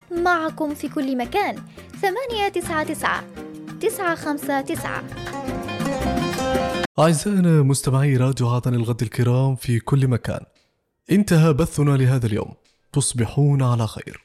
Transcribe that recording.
معكم في كل مكان. 899 959. أعزائنا مستمعي راديو عدن الغد الكرام في كل مكان، انتهى بثنا لهذا اليوم. تصبحون على خير.